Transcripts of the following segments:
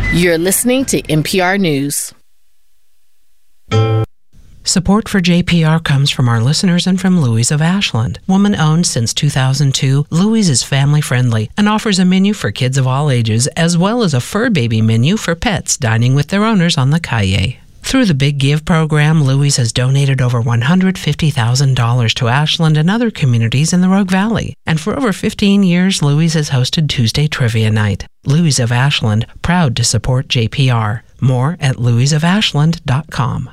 You're listening to NPR News. Support for JPR comes from our listeners and from Louie's of Ashland. Woman-owned since 2002, Louie's is family-friendly and offers a menu for kids of all ages, as well as a fur baby menu for pets dining with their owners on the calle. Through the Big Give program, Louie's has donated over $150,000 to Ashland and other communities in the Rogue Valley. And for over 15 years, Louie's has hosted Tuesday Trivia Night. Louie's of Ashland, proud to support JPR. More at louisofashland.com.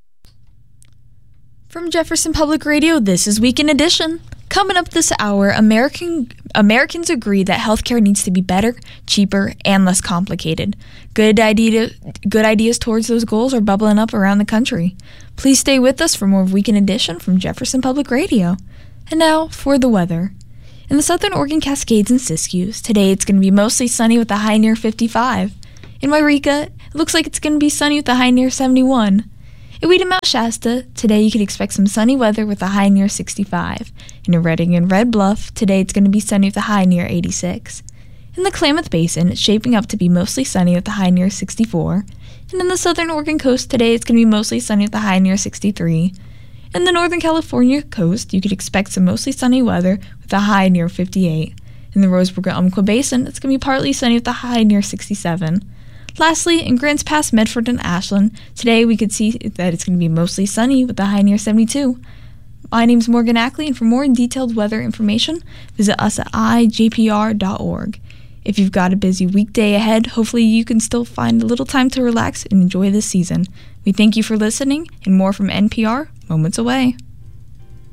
From Jefferson Public Radio, this is Weekend Edition. Coming up this hour, Americans agree that healthcare needs to be better, cheaper, and less complicated. Good ideas towards those goals are bubbling up around the country. Please stay with us for more of Weekend Edition from Jefferson Public Radio. And now for the weather. In the southern Oregon Cascades and Siskiyous, today it's going to be mostly sunny with a high near 55. In Wairika, it looks like it's going to be sunny with a high near 71. In Weed and Mount Shasta, today you can expect some sunny weather with a high near 65. In Redding and Red Bluff, today it's going to be sunny with a high near 86. In the Klamath Basin, it's shaping up to be mostly sunny with a high near 64. And in the southern Oregon coast, today it's going to be mostly sunny with a high near 63. In the northern California coast, you could expect some mostly sunny weather with a high near 58. In the Roseburg and Umpqua Basin, it's going to be partly sunny with a high near 67. Lastly, in Grants Pass, Medford, and Ashland, today we could see that it's going to be mostly sunny with a high near 72. My name's Morgan Ackley, and for more detailed weather information, visit us at ijpr.org. If you've got a busy weekday ahead, hopefully you can still find a little time to relax and enjoy this season. We thank you for listening, and more from NPR moments away.